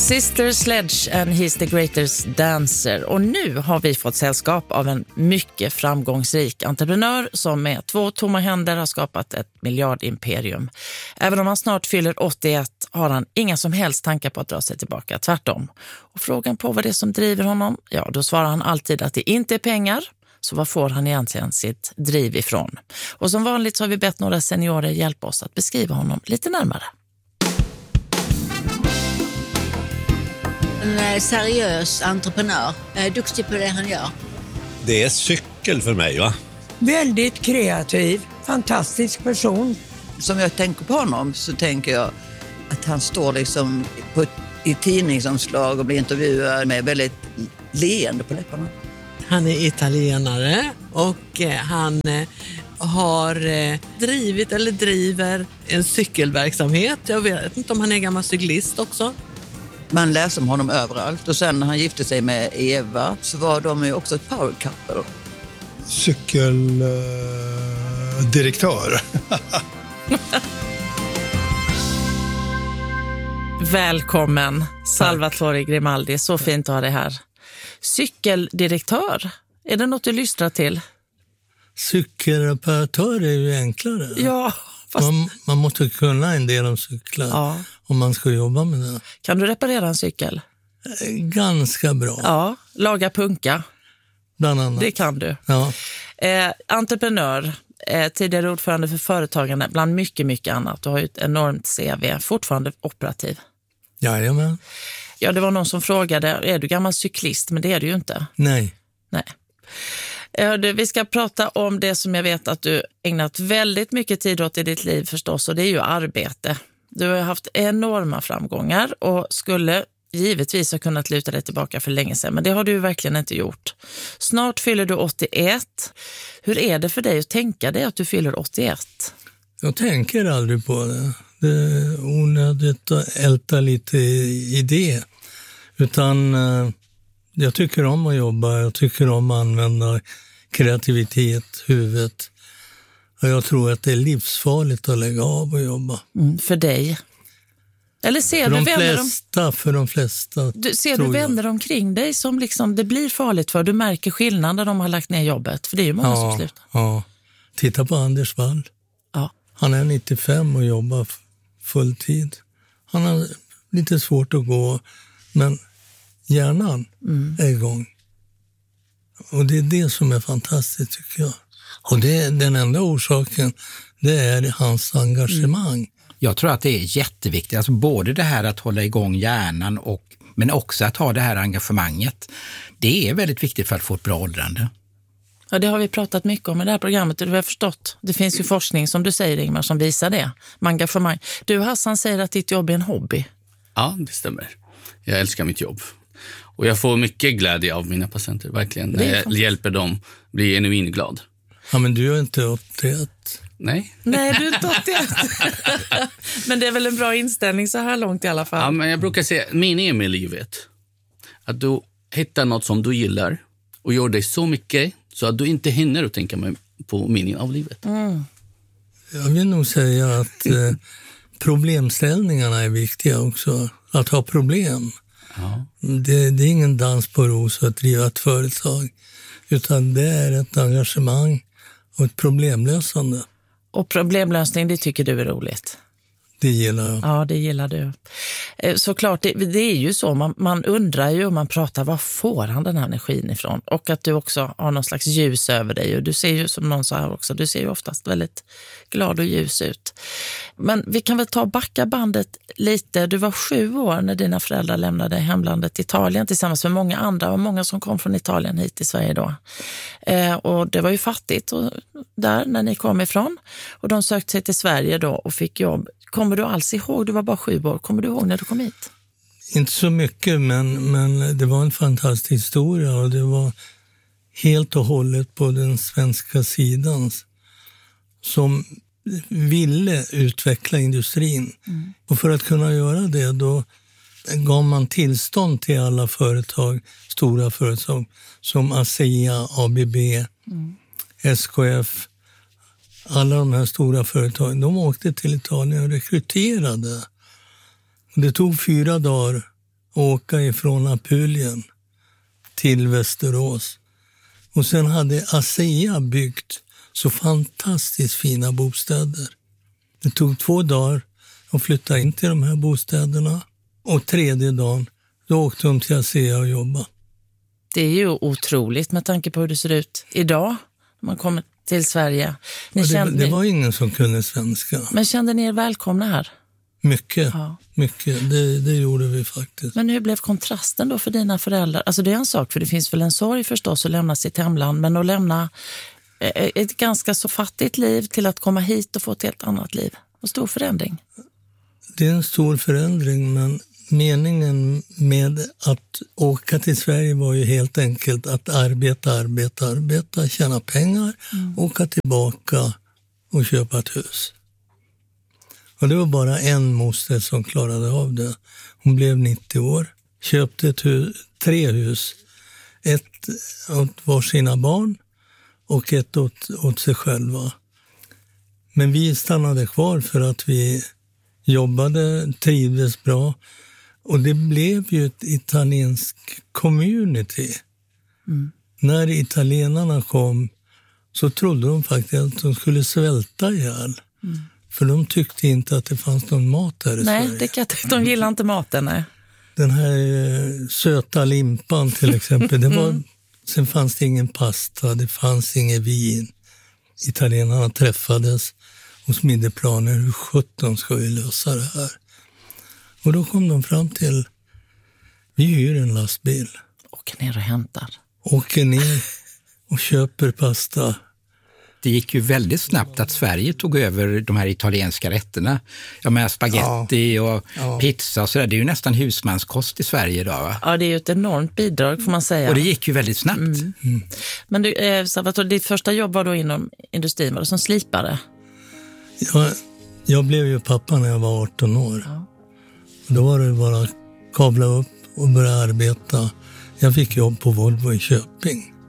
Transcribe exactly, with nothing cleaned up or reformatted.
Sister Sledge and He's the Greatest Dancer. Och nu har vi fått sällskap av en mycket framgångsrik entreprenör som med två tomma händer har skapat ett miljardimperium. Även om han snart fyller åttioett har han inga som helst tankar på att dra sig tillbaka, tvärtom. Och frågan på vad det är som driver honom, ja då svarar han alltid att det inte är pengar. Så vad får han egentligen sitt driv ifrån? Och som vanligt så har vi bett några seniorer hjälpa oss att beskriva honom lite närmare. En seriös entreprenör, duktig på det han gör. Det är cykel för mig, va? Väldigt kreativ, fantastisk person. Som jag tänker på honom så tänker jag att han står liksom på, i tidningsomslag och blir intervjuad med väldigt leende på läpparna. Han är italienare och han har drivit eller driver en cykelverksamhet. Jag vet inte om han är gammal cyklist också. Man läser om honom överallt och sen när han gifte sig med Eva så var de ju också ett power couple. Cykeldirektör. Välkommen Salvatore Grimaldi, så fint att ha dig här. Cykeldirektör, är det något du lyssnar till? Cykelreparatör är ju enklare. Ja, fast... man, man måste kunna en del om cyklar ja. Om man ska jobba med det. Kan du reparera en cykel? Ganska bra. Ja, laga punka. Bland annat. Det kan du. Ja. Eh, entreprenör, eh, tidigare ordförande för företagande, bland mycket, mycket annat. Du har ju ett enormt C V, fortfarande operativ. Jajamän. Ja, det var någon som frågade, är du gammal cyklist? Men det är du ju inte. Nej. Nej. Vi ska prata om det som jag vet att du ägnat väldigt mycket tid åt i ditt liv förstås, och det är ju arbete. Du har haft enorma framgångar och skulle givetvis ha kunnat luta dig tillbaka för länge sedan, men det har du verkligen inte gjort. Snart fyller du åttioett. Hur är det för dig att tänka dig att du fyller åttioett? Jag tänker aldrig på det. Det är onödigt att älta lite i det. Utan jag tycker om att jobba, jag tycker om att använda kreativitet, huvudet. Och jag tror att det är livsfarligt att lägga av och jobba. Mm, för dig? Eller ser för du de vänner flesta, om... för de flesta. Du, ser du vänner jag. omkring dig som liksom det blir farligt för? Du märker skillnad när de har lagt ner jobbet. För det är ju många ja, som slutar. Ja, titta på Anders Wall. Ja. Han är nittiofem och jobbar fulltid. Han har lite svårt att gå, men hjärnan mm. är igång. Och det är det som är fantastiskt tycker jag. Och det är den enda orsaken, det är hans engagemang. Mm. Jag tror att det är jätteviktigt, alltså både det här att hålla igång hjärnan och, men också att ha det här engagemanget. Det är väldigt viktigt för att få ett bra åldrande. Ja, det har vi pratat mycket om i det här programmet och du har förstått. Det finns ju forskning som du säger, Ingmar, som visar det. Med engagemang. Du, Hassan, säger att ditt jobb är en hobby. Ja, det stämmer. Jag älskar mitt jobb. Och jag får mycket glädje av mina patienter, verkligen. När jag hjälper dem bli genuint glad. Ja, men du är inte åttioett. Nej. Nej, du är inte åttioett. Men det är väl en bra inställning så här långt i alla fall. Ja, men jag brukar säga, meningen med livet. Att du hittar något som du gillar och gör dig så mycket så att du inte hinner att tänka på meningen av livet. Mm. Jag vill nog säga att eh, problemställningarna är viktiga också. Att ha problem. Ja. Det, det är ingen dans på ros att driva ett företag. Utan det är ett engagemang och ett problemlösande. Och problemlösning, det tycker du är roligt? Det gillar jag. Ja, det gillar du. Såklart, det, det är ju så. Man, man undrar ju och man pratar, var får han den här energin ifrån? Och att du också har någon slags ljus över dig. Och du ser ju, som någon sa här också, du ser ju oftast väldigt glad och ljus ut. Men vi kan väl ta backa bandet lite. Du var sju år när dina föräldrar lämnade hemlandet Italien tillsammans med många andra. Och många som kom från Italien hit till Sverige då. Eh, och det var ju fattigt och, där när ni kom ifrån. Och de sökte sig till Sverige då och fick jobb. Kommer du alls ihåg, du var bara sju år, kommer du ihåg när du kom hit? Inte så mycket, men, men det var en fantastisk historia och det var helt och hållet på den svenska sidan som ville utveckla industrin. Mm. Och för att kunna göra det då gav man tillstånd till alla företag, stora företag som ASEA, A B B, mm. S K F. Alla de här stora företagen, de åkte till Italien och rekryterade. Det tog fyra dagar åka ifrån Apulien till Västerås. Och sen hade ASEA byggt så fantastiskt fina bostäder. Det tog två dagar att flytta in till de här bostäderna. Och tredje dagen, då åkte de till ASEA och jobba. Det är ju otroligt med tanke på hur det ser ut idag när man kommer till Sverige. Ni det, kände, det var ingen som kunde svenska. Men kände ni er välkomna här? Mycket, ja. mycket. Det, det gjorde vi faktiskt. Men hur blev kontrasten då för dina föräldrar? Alltså det är en sak, för det finns väl en sorg förstås att lämna sitt hemland, men att lämna ett ganska så fattigt liv till att komma hit och få ett helt annat liv. Och stor förändring. Det är en stor förändring, men meningen med att åka till Sverige var ju helt enkelt att arbeta, arbeta, arbeta, tjäna pengar, mm. åka tillbaka och köpa ett hus. Och det var bara en moster som klarade av det. Hon blev nittio år, köpte ett hus, tre hus. Ett åt var sina barn och ett åt, åt sig själva. Men vi stannade kvar för att vi jobbade, trivdes bra. Och det blev ju ett italiensk community. Mm. När italienarna kom så trodde de faktiskt att de skulle svälta ihjäl. Mm. För de tyckte inte att det fanns någon mat där i nej, Sverige. Det kan, de gillar inte maten, nej. Den här eh, söta limpan till exempel. Det var, mm. Sen fanns det ingen pasta, det fanns ingen vin. Italienarna träffades och smidde planer. Hur sjutton ska vi lösa det här? Och då kom de fram till, vi hyr en lastbil. Åker ner och hämtar. Åker ner och köper pasta. Det gick ju väldigt snabbt att Sverige tog över de här italienska rätterna. Jag menar spaghetti ja. och ja. pizza och sådär. Det är ju nästan husmanskost i Sverige idag, va? Ja, det är ju ett enormt bidrag får man säga. Och det gick ju väldigt snabbt. Mm. Mm. Men du, eh, Salvatore, ditt första jobb var då inom industrin, var det som slipare? Ja, jag blev ju pappa när jag var arton år. Ja. Då var det bara att kabla upp och börja arbeta. Jag fick jobb på Volvo i Köping.